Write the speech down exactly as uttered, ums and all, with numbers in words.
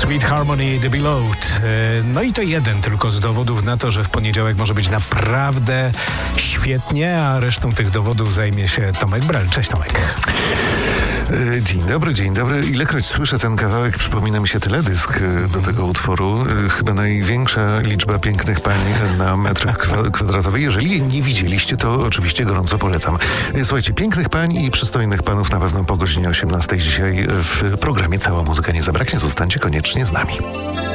Sweet Harmony, The Beloved. No i to jeden tylko z dowodów na to, że w poniedziałek może być naprawdę świetnie, a resztą tych dowodów zajmie się Tomek Brel. Cześć, Tomek. Dzień dobry, dzień dobry. Ilekroć słyszę ten kawałek, przypomina mi się teledysk do tego utworu. Chyba największa liczba pięknych pań na metr kwadratowy. Jeżeli jej nie widzieliście, to oczywiście gorąco polecam. Słuchajcie, pięknych pań i przystojnych panów na pewno po godzinie osiemnastej dzisiaj w programie Cała Muzyka nie zabraknie. Zostańcie koniecznie z nami.